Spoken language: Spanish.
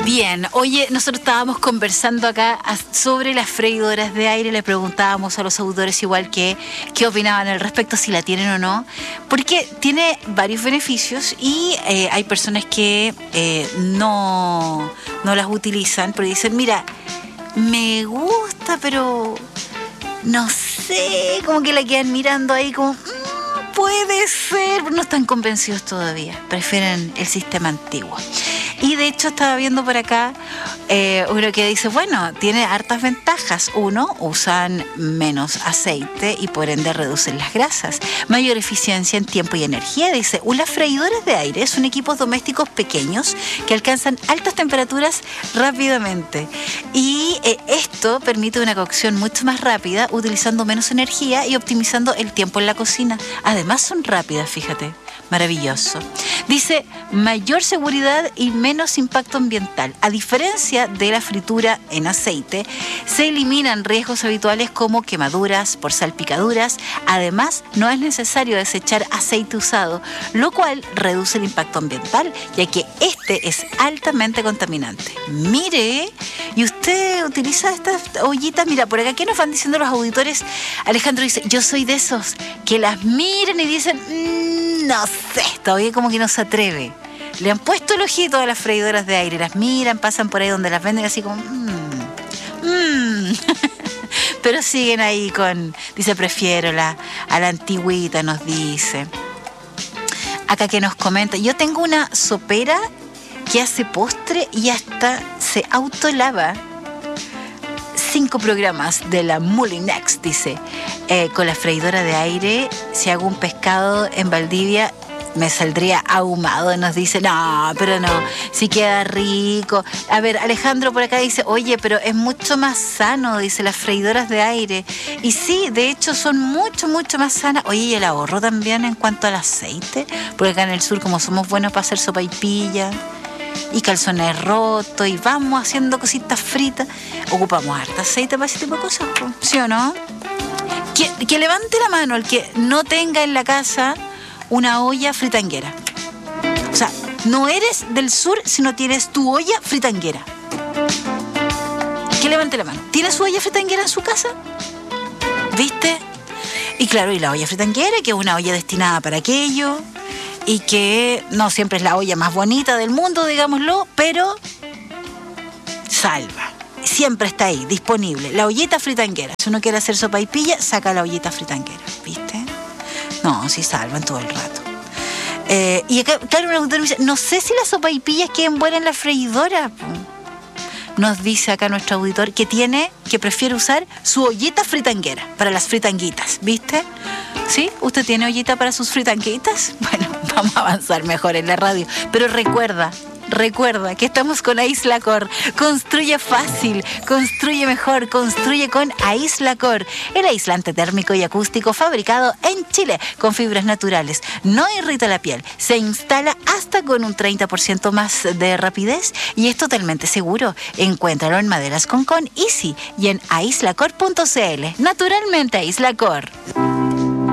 Bien, oye, nosotros estábamos conversando acá sobre las freidoras de aire, le preguntábamos a los auditores igual qué opinaban al respecto, si la tienen o no, porque tiene varios beneficios y hay personas que no las utilizan, pero dicen, mira, me gusta, pero no sé, como que la quedan mirando ahí como... puede ser, pero no están convencidos todavía, prefieren el sistema antiguo. Y de hecho estaba viendo por acá uno que dice, bueno, tiene hartas ventajas. Uno, usan menos aceite y por ende reducen las grasas. Mayor eficiencia en tiempo y energía. Dice, las freidoras de aire son equipos domésticos pequeños que alcanzan altas temperaturas rápidamente. Y esto permite una cocción mucho más rápida, utilizando menos energía y optimizando el tiempo en la cocina. Además son rápidas, fíjate. Maravilloso. Dice, mayor seguridad y menos impacto ambiental. A diferencia de la fritura en aceite, se eliminan riesgos habituales como quemaduras por salpicaduras. Además, no es necesario desechar aceite usado, lo cual reduce el impacto ambiental, ya que este es altamente contaminante. Mire, ¿y usted utiliza estas ollitas? Mira, por acá, ¿qué nos van diciendo los auditores? Alejandro dice, yo soy de esos que las miran y dicen, no sé, todavía como que no se atreve. Le han puesto el ojito a las freidoras de aire, las miran, pasan por ahí donde las venden así como... Pero siguen ahí con... Dice, prefiero a la antigüita, nos dice. Acá que nos comenta, yo tengo una sopera que hace postre y hasta se autolava. 5 programas de la Molinex, dice. Con la freidora de aire, si hago un pescado en Valdivia, me saldría ahumado, nos dice. No, pero no, sí queda rico. A ver, Alejandro por acá dice, oye, pero es mucho más sano, dice, las freidoras de aire. Y sí, de hecho son mucho, mucho más sanas. Oye, y el ahorro también en cuanto al aceite, porque acá en el sur, como somos buenos para hacer sopaipilla y calzones rotos y vamos haciendo cositas fritas, ocupamos harta aceite para ese tipo de cosas, ¿sí o no? Que levante la mano el que no tenga en la casa una olla fritanguera. O sea, no eres del sur si no tienes tu olla fritanguera. Que levante la mano. ¿Tiene su olla fritanguera en su casa? ¿Viste? Y claro, y la olla fritanguera, que es una olla destinada para aquello, y que no siempre es la olla más bonita del mundo, digámoslo, pero salva. Siempre está ahí, disponible. La ollita fritanguera. Si uno quiere hacer sopaipilla, saca la ollita fritanguera. ¿Viste? No, sí salvan todo el rato. Y acá, claro, un auditor me dice, no sé si las sopaipillas queden buenas en la freidora. Nos dice acá nuestro auditor que prefiere usar su ollita fritanguera para las fritanguitas. ¿Viste? ¿Sí? ¿Usted tiene ollita para sus fritanguitas? Bueno, vamos a avanzar mejor en la radio. Pero recuerda que estamos con Aislacor. Construye fácil, construye mejor, construye con Aislacor, el aislante térmico y acústico fabricado en Chile con fibras naturales. No irrita la piel, se instala hasta con un 30% más de rapidez y es totalmente seguro. Encuéntralo en Maderas Concon Easy y en aislacor.cl. Naturalmente Aislacor.